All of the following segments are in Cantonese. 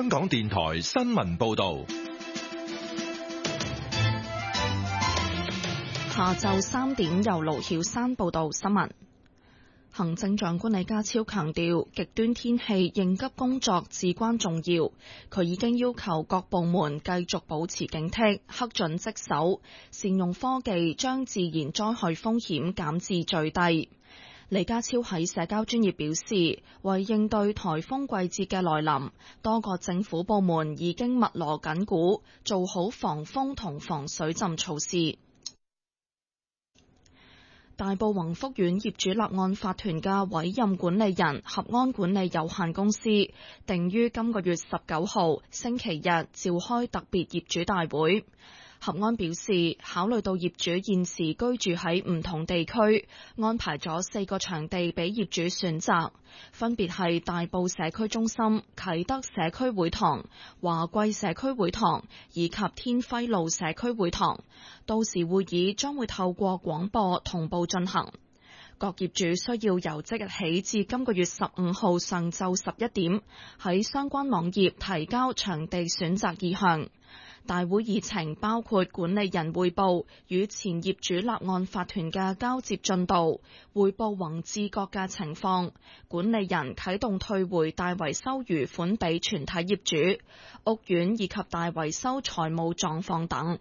香港電台新聞報道。 下晝3點由盧曉珊報道新聞。行政長官李家超強調，極端天氣應急工作至關重要。佢已經要求各部門繼續保持警惕，恪盡職守，善用科技將自然災害風險減至最低。李家超喺社交專頁表示，為應對颱風季節嘅來臨，多個政府部門已經密鑼緊鼓，做好防風同防水浸措施。大埔宏福苑業主立案法團嘅委任管理人合安管理有限公司，定於今個月19號星期日召開特別業主大會。合安表示，考慮到業主現時居住喺唔同地區，安排咗4個場地俾業主選擇，分別係大埔社區中心、啟德社區會堂、華貴社區會堂以及天輝路社區會堂。到時會議將會透過廣播同步進行。各業主需要由即日起至今個月15號上晝11點喺相關網頁提交場地選擇意向。大會議程包括管理人匯報與前業主立案法團嘅交接進度，匯報宏志國嘅情況，管理人啟動退回大維修餘款俾全體業主，屋苑以及大維修財務狀況等。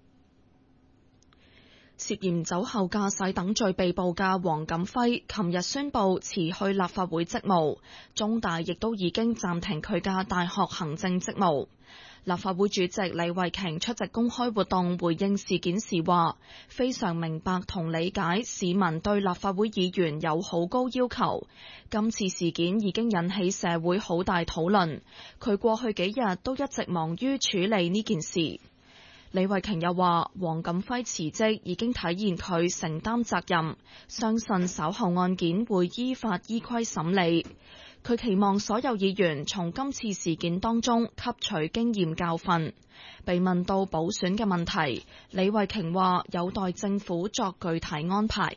涉嫌酒後駕駛等罪被捕嘅黃錦輝，琴日宣布辭去立法會職務，中大亦都已經暫停佢嘅大學行政職務。立法會主席李慧瓊出席公開活動回應事件時話，非常明白同理解市民對立法會議員有好高要求，今次事件已經引起社會好大討論，佢過去幾日都一直忙於處理呢件事。李慧瓊又話，黃錦輝辭職已經體現佢承擔責任，相信稍後案件會依法依規審理。佢期望所有議員從今次事件當中吸取經驗教訓。被問到補選嘅問題，李慧瓊話有待政府作具體安排。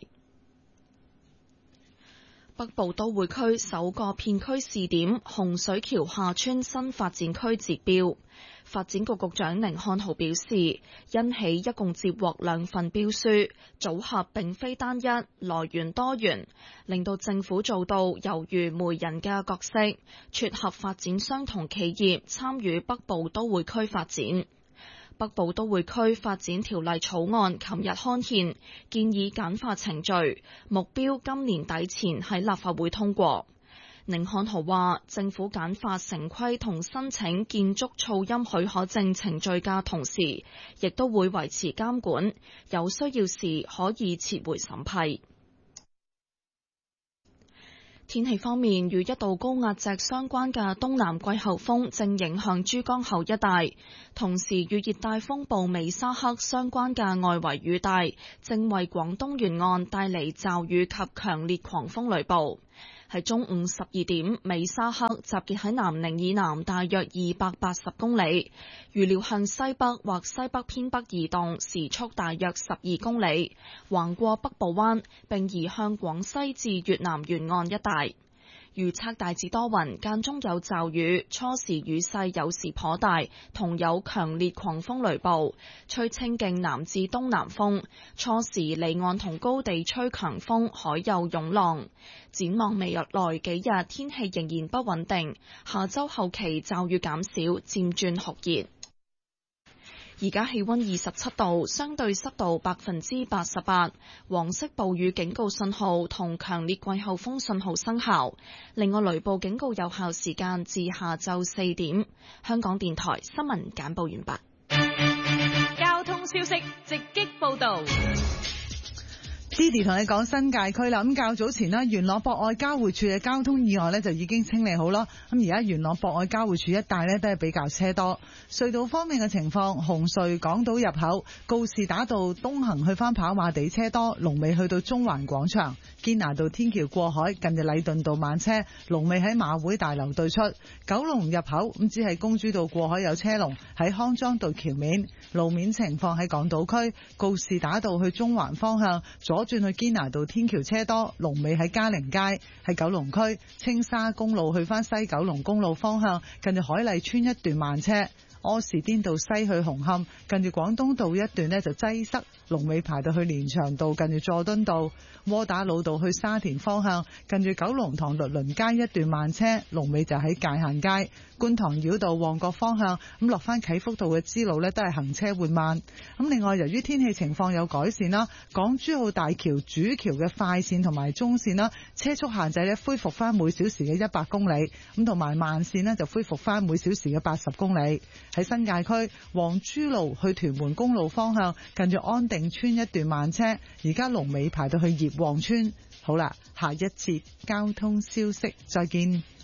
北部都會區首個片區試點洪水橋下村新發展區截標，發展局局長寧漢豪表示，因起一共接獲2份標書，組合並非單一，來源多元，令到政府做到猶如媒人嘅角色，撮合發展商同企業參與北部都會區發展。北部都會區發展條例草案琴日刊憲，建議簡化程序，目標今年底前喺立法會通過。寧漢豪話，政府簡化城規同申請建築噪音許可證程序嘅同時，亦都會維持監管，有需要時可以撤回審批。天氣方面，與一道高壓脊相關嘅東南季候風正影響珠江口一帶，同時與熱帶風暴美沙克相關嘅外圍雨帶正為廣東沿岸帶嚟驟雨及強烈狂風雷暴。喺中午12點，美沙克集結喺南寧以南大約280公里，預料向西北或西北偏北移動，時速大約12公里，橫過北部灣並移向廣西至越南沿岸一帶。預測大致多雲，間中有驟雨，初時雨勢有時頗大，同有強烈狂風雷暴，吹清勁南至東南風，初時離岸同高地吹強風，海有湧浪。展望未來幾日，天氣仍然不穩定，下周後期驟雨減少，漸轉酷熱。而家氣溫27度，相對濕度88%，黃色暴雨警告信號同強烈季候風信號生效。另外，雷暴警告有效時間至下晝4點。香港電台新聞簡報完畢。 交通消息直擊報道。 Didi 同你講新界區啦，咁較早前呢，元朗博愛交匯處嘅交通意外呢就已經清理好啦。咁而家元朗博愛交匯處一帶呢都係比較車多。隧道方面嘅情況，紅隧港島入口告士打道東行去返跑馬地車多，龍尾去到中環廣場。堅拿道天橋過海近日禮頓道慢車，龍尾喺馬會大樓對出。九龍入口咁只係公主道過海有車龍，喺康莊道橋面。路面情況喺港島區告士打道去中環方向左左轉去堅拿道天橋車多，龍尾喺嘉寧街。喺九龍區青沙公路去返西九龍公路方向，近住海麗村一段慢車。柯士甸道西去紅磡，近住廣東道一段呢就擠塞，龍尾排到去連翔道，近住佐敦道。窩打老道去沙田方向，近住九龍塘律倫街一段慢車，龍尾就喺界限街。觀塘繞道旺角方向咁落翻啟福道嘅支路呢都係行車緩慢。咁另外由於天氣情況有改善啦，港珠澳大橋主橋嘅快線同埋中線啦，車速限制呢恢復翻每小時嘅100公里，咁同埋慢線呢就恢復翻每小時嘅80公里。喺新界區黃珠路去屯門公路方向，近住安定村一段慢車，而家龍尾排到去葉旺村。好啦，下一節交通消息再見。